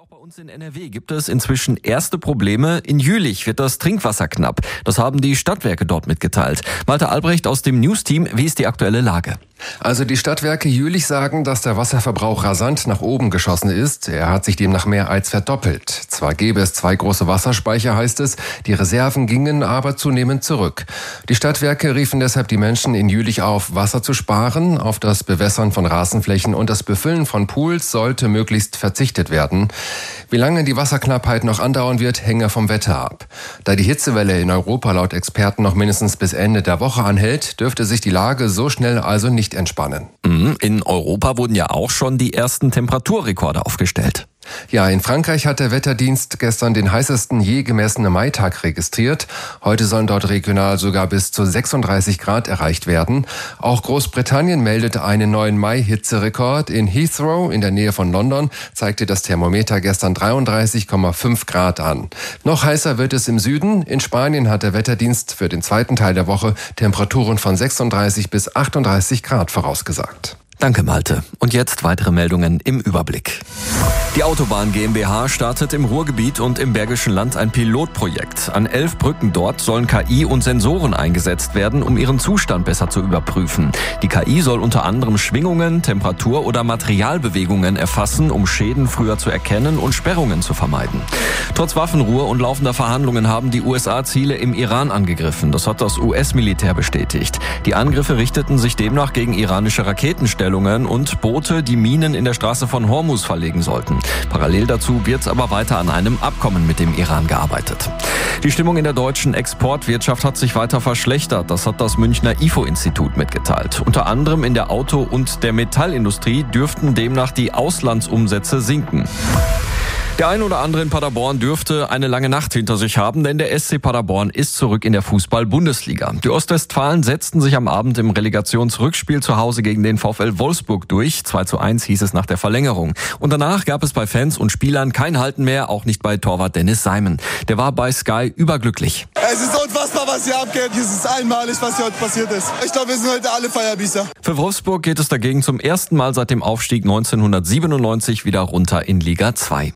auch bei uns in NRW gibt es inzwischen erste Probleme. In Jülich wird das Trinkwasser knapp. Das haben die Stadtwerke dort mitgeteilt. Malte Albrecht aus dem News-Team, wie ist die aktuelle Lage? Also die Stadtwerke Jülich sagen, dass der Wasserverbrauch rasant nach oben geschossen ist. Er hat sich demnach mehr als verdoppelt. Zwar gäbe es 2 große Wasserspeicher, heißt es, die Reserven gingen aber zunehmend zurück. Die Stadtwerke riefen deshalb die Menschen in Jülich auf, Wasser zu sparen. Auf das Bewässern von Rasenflächen und das Befüllen von Pools sollte möglichst verzichtet werden. Wie lange die Wasserknappheit noch andauern wird, hänge vom Wetter ab. Da die Hitzewelle in Europa laut Experten noch mindestens bis Ende der Woche anhält, dürfte sich die Lage so schnell also nicht entspannen. In Europa wurden ja auch schon die ersten Temperaturrekorde aufgestellt. Ja, in Frankreich hat der Wetterdienst gestern den heißesten je gemessenen Maitag registriert. Heute sollen dort regional sogar bis zu 36 Grad erreicht werden. Auch Großbritannien meldete einen neuen Mai-Hitzerekord. In Heathrow in der Nähe von London zeigte das Thermometer gestern 33,5 Grad an. Noch heißer wird es im Süden. In Spanien hat der Wetterdienst für den zweiten Teil der Woche Temperaturen von 36 bis 38 Grad vorausgesagt. Danke, Malte. Und jetzt weitere Meldungen im Überblick. Die Autobahn GmbH startet im Ruhrgebiet und im Bergischen Land ein Pilotprojekt. An 11 Brücken dort sollen KI und Sensoren eingesetzt werden, um ihren Zustand besser zu überprüfen. Die KI soll unter anderem Schwingungen, Temperatur oder Materialbewegungen erfassen, um Schäden früher zu erkennen und Sperrungen zu vermeiden. Trotz Waffenruhe und laufender Verhandlungen haben die USA Ziele im Iran angegriffen. Das hat das US-Militär bestätigt. Die Angriffe richteten sich demnach gegen iranische Raketenstellungen und Boote, die Minen in der Straße von Hormuz verlegen sollten. Parallel dazu wird aber weiter an einem Abkommen mit dem Iran gearbeitet. Die Stimmung in der deutschen Exportwirtschaft hat sich weiter verschlechtert. Das hat das Münchner IFO-Institut mitgeteilt. Unter anderem in der Auto- und der Metallindustrie dürften demnach die Auslandsumsätze sinken. Der ein oder andere in Paderborn dürfte eine lange Nacht hinter sich haben, denn der SC Paderborn ist zurück in der Fußball-Bundesliga. Die Ostwestfalen setzten sich am Abend im Relegationsrückspiel zu Hause gegen den VfL Wolfsburg durch. 2:1 hieß es nach der Verlängerung. Und danach gab es bei Fans und Spielern kein Halten mehr, auch nicht bei Torwart Dennis Simon. Der war bei Sky überglücklich. Es ist unfassbar, was hier abgeht. Es ist einmalig, was hier heute passiert ist. Ich glaube, wir sind heute alle Feierbiester. Für Wolfsburg geht es dagegen zum ersten Mal seit dem Aufstieg 1997 wieder runter in Liga 2.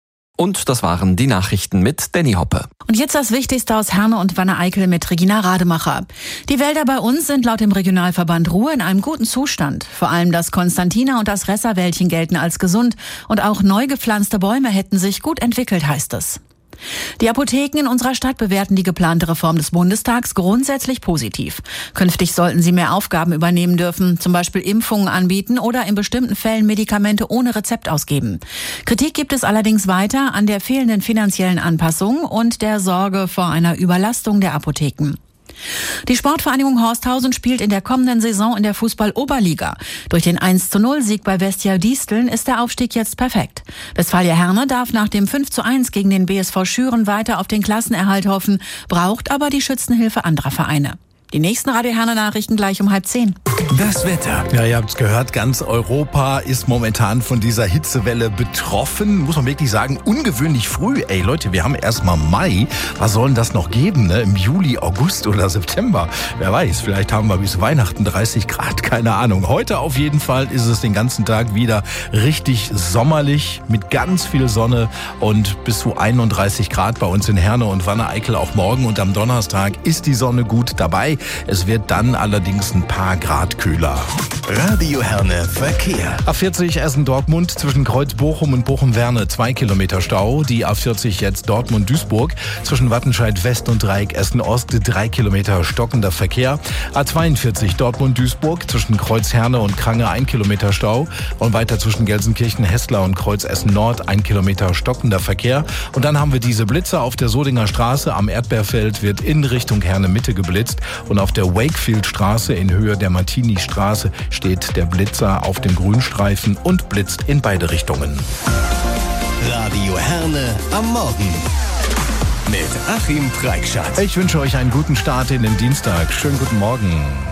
Und das waren die Nachrichten mit Danny Hoppe. Und jetzt das Wichtigste aus Herne und Wanne-Eickel mit Regina Rademacher. Die Wälder bei uns sind laut dem Regionalverband Ruhr in einem guten Zustand. Vor allem das Konstantina und das Resserwäldchen gelten als gesund. Und auch neu gepflanzte Bäume hätten sich gut entwickelt, heißt es. Die Apotheken in unserer Stadt bewerten die geplante Reform des Bundestags grundsätzlich positiv. Künftig sollten sie mehr Aufgaben übernehmen dürfen, zum Beispiel Impfungen anbieten oder in bestimmten Fällen Medikamente ohne Rezept ausgeben. Kritik gibt es allerdings weiter an der fehlenden finanziellen Anpassung und der Sorge vor einer Überlastung der Apotheken. Die Sportvereinigung Horsthausen spielt in der kommenden Saison in der Fußball-Oberliga. Durch den 1:0-Sieg bei Vestia Disteln ist der Aufstieg jetzt perfekt. Westfalia Herne darf nach dem 5:1 gegen den BSV Schüren weiter auf den Klassenerhalt hoffen, braucht aber die Schützenhilfe anderer Vereine. Die nächsten Radio Herne Nachrichten gleich um 9:30. Das Wetter. Ja, ihr habt es gehört, ganz Europa ist momentan von dieser Hitzewelle betroffen. Muss man wirklich sagen, ungewöhnlich früh. Ey Leute, wir haben erst mal Mai. Was soll denn das noch geben, ne? Im Juli, August oder September? Wer weiß, vielleicht haben wir bis Weihnachten 30 Grad, keine Ahnung. Heute auf jeden Fall ist es den ganzen Tag wieder richtig sommerlich mit ganz viel Sonne und bis zu 31 Grad bei uns in Herne und Wanne-Eickel auch morgen. Und am Donnerstag ist die Sonne gut dabei. Es wird dann allerdings ein paar Grad kühler. Radio Herne Verkehr. A40 Essen-Dortmund zwischen Kreuz-Bochum und Bochum-Werne 2 Kilometer Stau. Die A40 jetzt Dortmund-Duisburg zwischen Wattenscheid West und Dreieck Essen-Ost 3 Kilometer stockender Verkehr. A42 Dortmund-Duisburg zwischen Kreuz Herne und Krange 1 Kilometer Stau. Und weiter zwischen Gelsenkirchen-Hessler und Kreuz Essen-Nord 1 Kilometer stockender Verkehr. Und dann haben wir diese Blitzer auf der Sodinger Straße am Erdbeerfeld wird in Richtung Herne-Mitte geblitzt. Und auf der Wakefield-Straße in Höhe der Martini-Straße steht der Blitzer auf dem Grünstreifen und blitzt in beide Richtungen. Radio Herne am Morgen mit Achim Preikschat. Ich wünsche euch einen guten Start in den Dienstag. Schönen guten Morgen.